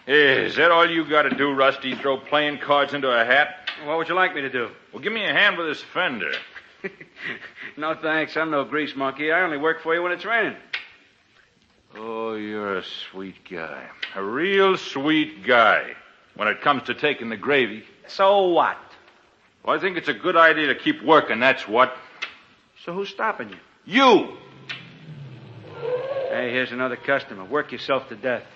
Hey, is that all you got to do, Rusty? Throw playing cards into a hat? What would you like me to do? Well, give me a hand with this fender. No, thanks. I'm no grease monkey. I only work for you when it's raining. Oh, you're a sweet guy. A real sweet guy. When it comes to taking the gravy. So what? Well, I think it's a good idea to keep working, that's what. So who's stopping you? You! Hey, here's another customer. Work yourself to death.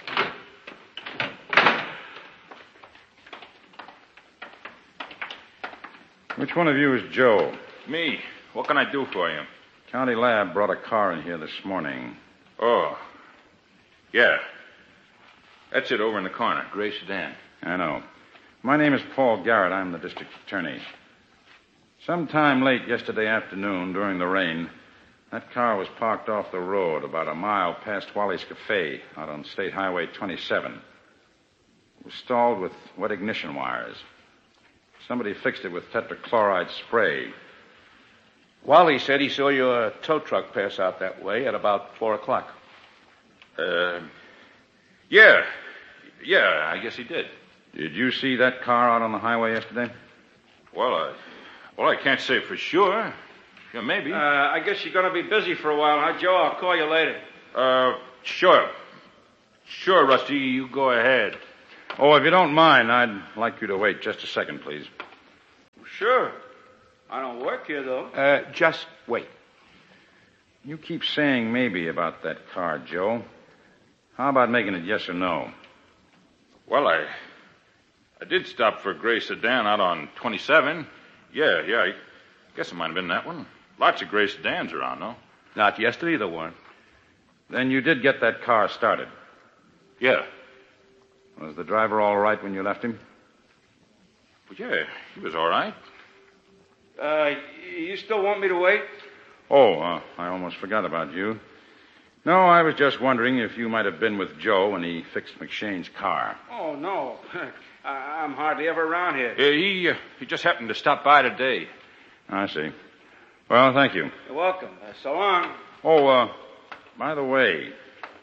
Which one of you is Joe? Me. What can I do for you? County Lab brought a car in here this morning. Oh. Yeah. That's it over in the corner. Gray sedan. I know. My name is Paul Garrett. I'm the district attorney. Sometime late yesterday afternoon, during the rain, that car was parked off the road about a mile past Wally's Cafe out on State Highway 27. It was stalled with wet ignition wires. Somebody fixed it with tetrachloride spray. Wally said he saw your tow truck pass out that way at about 4 o'clock. Yeah. Yeah, I guess he did. Did you see that car out on the highway yesterday? Well, I can't say for sure. Yeah, maybe. I guess you're going to be busy for a while, huh, Joe? I'll call you later. Sure. Sure, Rusty, you go ahead. Oh, if you don't mind, I'd like you to wait just a second, please. Sure. I don't work here, though. Just wait. You keep saying maybe about that car, Joe. How about making it yes or no? Well, I did stop for a gray sedan out on 27. Yeah, I guess it might have been that one. Lots of gray sedans around, though. Not yesterday, there weren't. Then you did get that car started. Yeah. Was the driver all right when you left him? Well, yeah, he was all right. You still want me to wait? Oh, I almost forgot about you. No, I was just wondering if you might have been with Joe when he fixed McShane's car. Oh, no. I'm hardly ever around here. He just happened to stop by today. I see. Well, thank you. You're welcome. So long. Oh, by the way,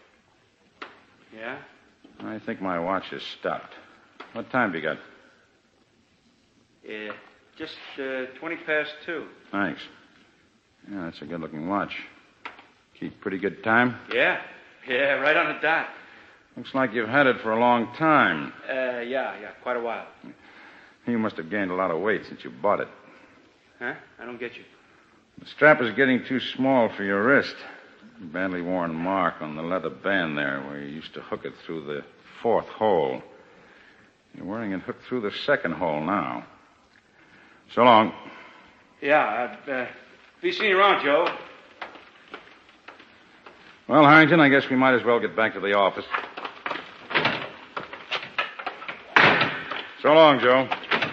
Yeah? I think my watch has stopped. What time have you got? Just 20 past 2. Thanks. Yeah, that's a good-looking watch. Keep pretty good time? Yeah, right on the dot. Looks like you've had it for a long time. Yeah, quite a while. You must have gained a lot of weight since you bought it. Huh? I don't get you. The strap is getting too small for your wrist. A badly worn mark on the leather band there where you used to hook it through the 4th hole. You're wearing it hooked through the 2nd hole now. So long. Yeah, be seeing you around, Joe. Well, Harrington, I guess we might as well get back to the office. So long, Joe.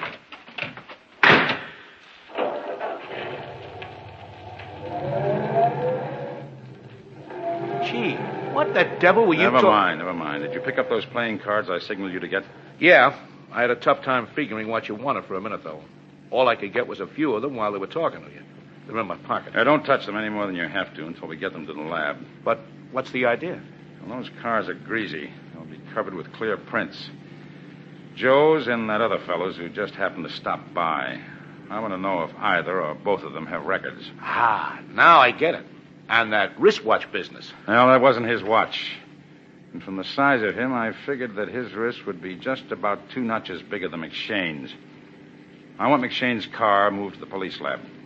Gee, what the devil were you Never mind. Did you pick up those playing cards I signaled you to get? Yeah, I had a tough time figuring what you wanted for a minute, though. All I could get was a few of them while they were talking to you. They're in my pocket. Don't touch them any more than you have to until we get them to the lab. But what's the idea? Well, those cars are greasy. They'll be covered with clear prints. Joe's and that other fellow's who just happened to stop by. I want to know if either or both of them have records. Ah, now I get it. And that wristwatch business. Well, that wasn't his watch. And from the size of him, I figured that his wrist would be just about 2 notches bigger than McShane's. I want McShane's car moved to the police lab.